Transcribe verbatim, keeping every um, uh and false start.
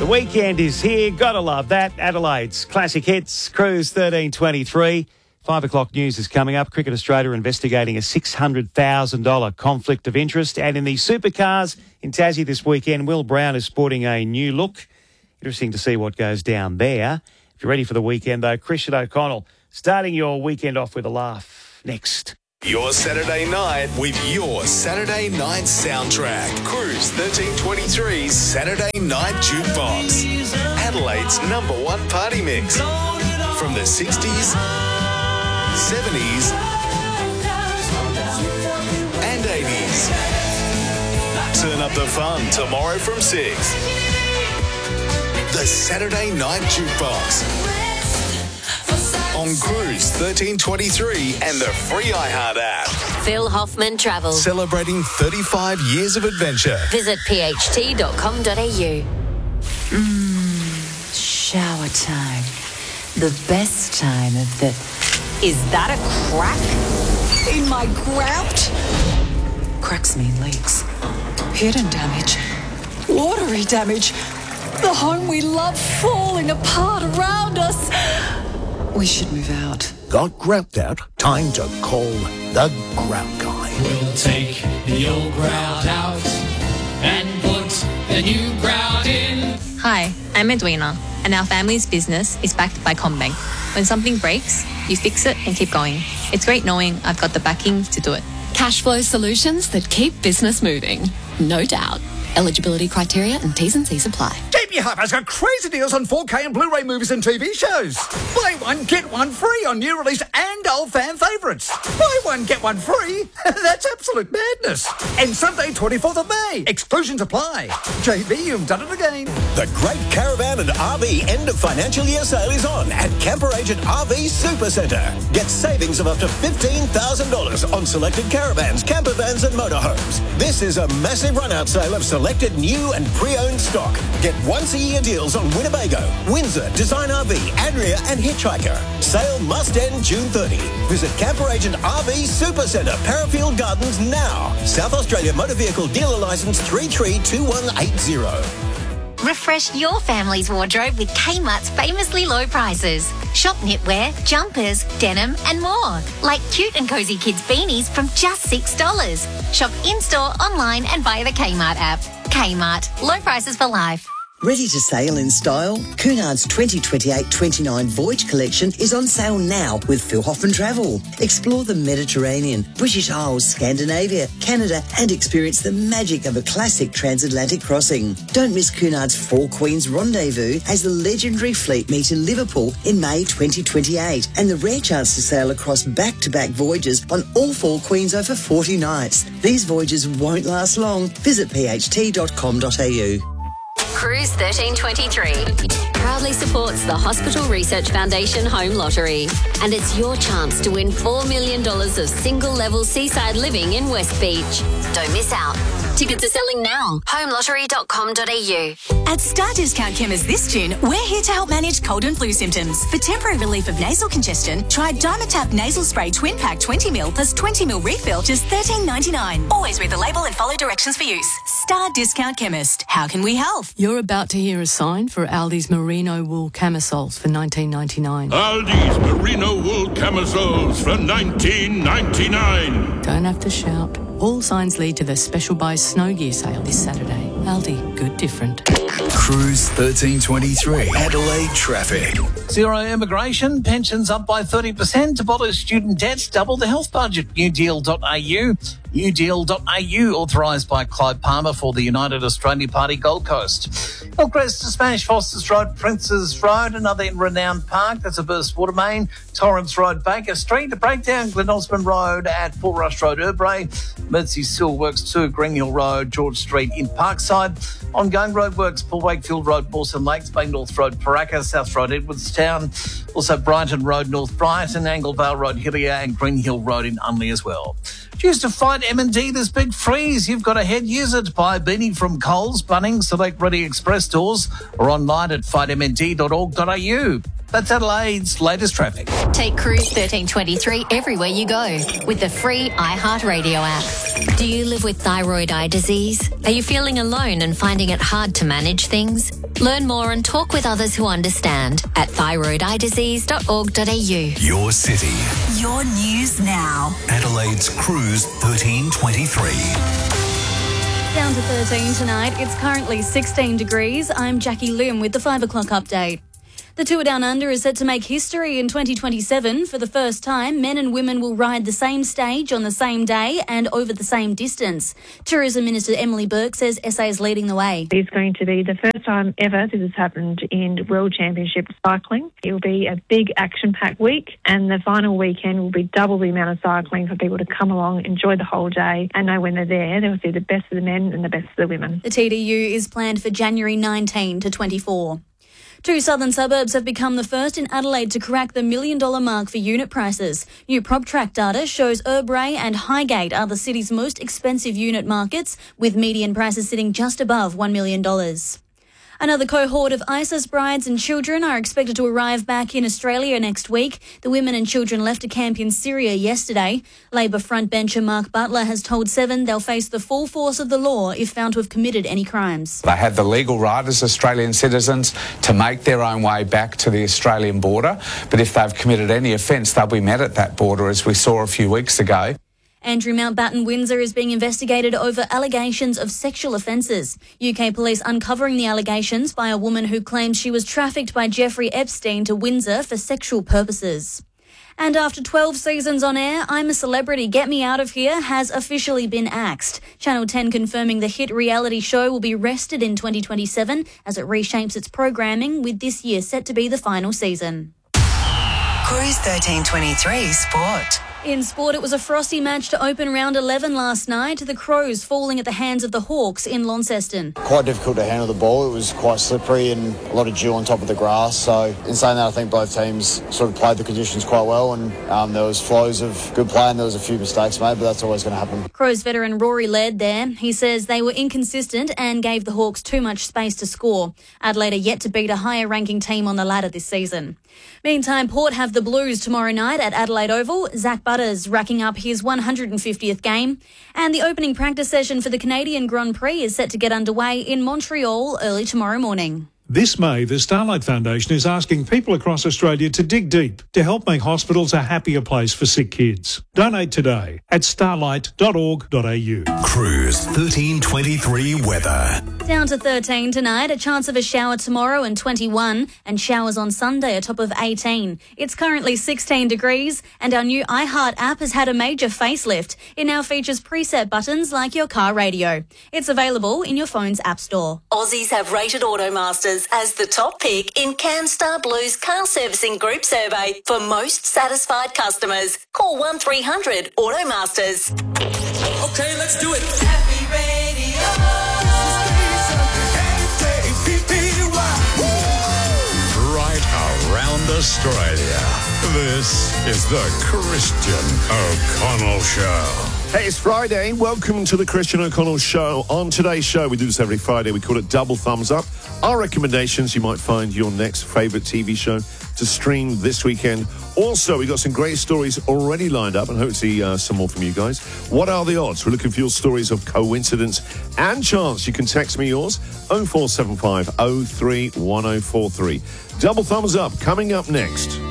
The weekend is here. Gotta love that. Adelaide's classic hits. Cruise thirteen twenty-three. Five o'clock news is coming up. Cricket Australia investigating a six hundred thousand dollars conflict of interest. And in the supercars in Tassie this weekend, Will Brown is sporting a new look. Interesting to see what goes down there. If you're ready for the weekend, though, Christian O'Connell starting your weekend off with a laugh. Next. Your Saturday night with your Saturday night soundtrack. Cruise thirteen twenty-three's Saturday Night Jukebox. Adelaide's number one party mix. From the sixties, seventies and eighties. Turn up the fun tomorrow from six. The Saturday Night Jukebox. On Cruise thirteen twenty-three and the free iHeart app. Phil Hoffman Travel. Celebrating thirty-five years of adventure. Visit p h t dot com dot a u. Mmm, shower time. The best time of the... Is that a crack in my grout? Cracks mean leaks. Hidden damage. Watery damage. The home we love falling apart around us. We should move out. Got grout out? Time to call the Grout Guy. We'll take the old grout out and put the new grout in. Hi, I'm Edwina, and our family's business is backed by CommBank. When something breaks, you fix it and keep going. It's great knowing I've got the backing to do it. Cash flow solutions that keep business moving. No doubt. Eligibility criteria and T's and C's apply. J B Hi-Fi's got crazy deals on four K and Blu-ray movies and T V shows. Buy one, get one free on new release and old fan favourites. Buy one, get one free. That's absolute madness. And Sunday, twenty-fourth of May. Exclusions apply. J B, you've done it again. The Great Caravan and R V end of financial year sale is on at Camper Agent R V Supercentre. Get savings of up to fifteen thousand dollars on selected caravans, camper vans and motorhomes. This is a massive run-out sale of selected new and pre-owned stock. Get once-a-year deals on Winnebago, Windsor, Design R V, Adria and Hitchhiker. Sale must end June thirtieth. Visit Camper Agent R V Supercentre, Parafield Gardens now. South Australia Motor Vehicle Dealer Licence three three two one eight zero. Refresh your family's wardrobe with Kmart's famously low prices. Shop knitwear, jumpers, denim and more. Like cute and cosy kids beanies from just six dollars. Shop in-store, online and via the Kmart app. Kmart. Low prices for life. Ready to sail in style? Cunard's twenty twenty-eight twenty-nine Voyage Collection is on sale now with Phil Hoffman Travel. Explore the Mediterranean, British Isles, Scandinavia, Canada and experience the magic of a classic transatlantic crossing. Don't miss Cunard's Four Queens Rendezvous as the legendary fleet meet in Liverpool in May twenty twenty-eight and the rare chance to sail across back-to-back voyages on all Four Queens over forty nights. These voyages won't last long. Visit p h t dot com dot a u. Cruise thirteen twenty-three proudly supports the Hospital Research Foundation Home Lottery. And it's your chance to win four million dollars of single-level seaside living in West Beach. Don't miss out. Tickets are selling now. home lottery dot com dot a u. At Star Discount Chemist this June, we're here to help manage cold and flu symptoms. For temporary relief of nasal congestion, try Dimetapp Nasal Spray Twin Pack twenty milliliters plus twenty milliliters refill, just thirteen ninety-nine. Always read the label and follow directions for use. Star Discount Chemist. How can we help? You're about to hear a sign for Aldi's Merino Wool Camisoles for nineteen ninety-nine. Aldi's Merino Wool Camisoles for nineteen ninety-nine. Don't have to shout. All signs lead to the special buy snow gear sale this Saturday. Aldi, good different. Cruise thirteen twenty-three. Adelaide traffic. Zero immigration, pensions up by thirty percent, abolish student debts, double the health budget. new deal dot a u. new deal dot a u, authorised by Clive Palmer for the United Australia Party Gold Coast. Hillcrest to Spanish Foster's Road, Princes Road, another in Renowned Park, that's a burst water main. Torrance Road, Baker Street, a breakdown, Glen Osmond Road at Paul Rush Road, Erbray. Mersey Still Works two, Green Hill Road, George Street in Parkside. Ongoing roadworks, Paul Wakefield Road, Mawson Lakes, Bay North Road, Paraka, South Road, Edwardstown. Also Brighton Road, North Brighton, Anglevale Road, Hillier and Green Hill Road in Unley as well. Choose to fight M and D this big freeze. You've got a head. Use it. Buy a beanie from Coles, Bunnings, Select Ready Express stores or online at fight m n d dot org dot a u. That's Adelaide's latest traffic. Take Cruise thirteen twenty-three everywhere you go with the free iHeartRadio app. Do you live with thyroid eye disease? Are you feeling alone and finding it hard to manage things? Learn more and talk with others who understand at thyroid eye disease dot org dot a u. Your city. Your news now. Adelaide's Cruise thirteen twenty-three. Down to thirteen tonight. It's currently sixteen degrees. I'm Jackie Lim with the five o'clock update. The Tour Down Under is set to make history in twenty twenty-seven. For the first time, men and women will ride the same stage on the same day and over the same distance. Tourism Minister Emily Burke says S A is leading the way. It's going to be the first time ever this has happened in World Championship cycling. It will be a big action-packed week, and the final weekend will be double the amount of cycling for people to come along, enjoy the whole day, and know when they're there, they'll see the best of the men and the best of the women. The T D U is planned for January nineteenth to twenty-four. Two southern suburbs have become the first in Adelaide to crack the million dollar mark for unit prices. New PropTrack data shows Erbray and Highgate are the city's most expensive unit markets, with median prices sitting just above one million dollars. Another cohort of ISIS brides and children are expected to arrive back in Australia next week. The women and children left a camp in Syria yesterday. Labor frontbencher Mark Butler has told Seven they'll face the full force of the law if found to have committed any crimes. They have the legal right as Australian citizens to make their own way back to the Australian border, but if they've committed any offence, they'll be met at that border, as we saw a few weeks ago. Andrew Mountbatten Windsor is being investigated over allegations of sexual offences. U K police uncovering the allegations by a woman who claims she was trafficked by Jeffrey Epstein to Windsor for sexual purposes. And after twelve seasons on air, I'm a Celebrity, Get Me Out of Here has officially been axed. Channel ten confirming the hit reality show will be rested in twenty twenty-seven as it reshapes its programming, with this year set to be the final season. Cruise thirteen twenty-three Sport. In sport, it was a frosty match to open round eleven last night. The Crows falling at the hands of the Hawks in Launceston. Quite difficult to handle the ball. It was quite slippery and a lot of dew on top of the grass. So in saying that, I think both teams sort of played the conditions quite well, and um, there was flows of good play and there was a few mistakes made, but that's always going to happen. Crows veteran Rory led there. He says they were inconsistent and gave the Hawks too much space to score. Adelaide are yet to beat a higher ranking team on the ladder this season. Meantime, Port have the Blues tomorrow night at Adelaide Oval. Zach Butters racking up his one hundred fiftieth game. And the opening practice session for the Canadian Grand Prix is set to get underway in Montreal early tomorrow morning. This May, the Starlight Foundation is asking people across Australia to dig deep to help make hospitals a happier place for sick kids. Donate today at starlight dot org dot a u. Cruise thirteen twenty-three weather. Down to thirteen tonight, a chance of a shower tomorrow and twenty-one, and showers on Sunday, a top of eighteen. It's currently sixteen degrees, and our new iHeart app has had a major facelift. It now features preset buttons like your car radio. It's available in your phone's app store. Aussies have rated Automasters as the top pick in CanStar Blue's car servicing group survey for most satisfied customers. Call one three hundred Automasters. Okay, let's do it. Happy Radio. Right around Australia. This is the Christian O'Connell Show. Hey, it's Friday. Welcome to the Christian O'Connell Show. On today's show, we do this every Friday. We call it Double Thumbs Up. Our recommendations, you might find your next favourite T V show to stream this weekend. Also, we've got some great stories already lined up, and hopefully uh, some more from you guys. What are the odds? We're looking for your stories of coincidence and chance. You can text me yours, oh four seven five oh three one oh four three. Double Thumbs Up coming up next.